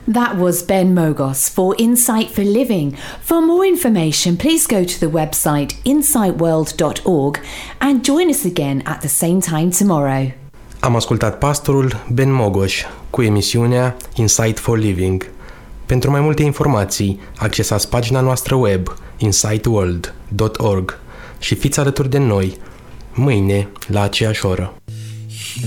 That was Ben Mogos for Insight for Living. For more information, please go to the website insightworld.org and join us again at the same time tomorrow. Am ascultat pastorul Ben Mogos cu emisiunea Insight for Living. Pentru mai multe informații, accesați pagina noastră web insightworld.org și fiți alături de noi mâine la aceeași oră.